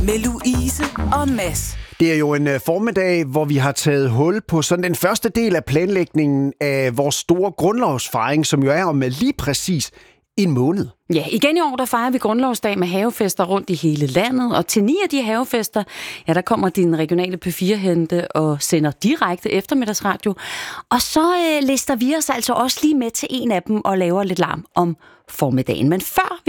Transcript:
med Louise og Mads. Det er jo en formiddag, hvor vi har taget hul på sådan den første del af planlægningen af vores store grundlovsfejring, som jo er om lige præcis en måned. Ja, igen i år, der fejrer vi grundlovsdag med havefester rundt i hele landet, og til 9 af de havefester, ja, der kommer din regionale P4-hente og sender direkte eftermiddagsradio. Og så lister vi os altså også lige med til en af dem og laver lidt larm om formiddagen. Men før vi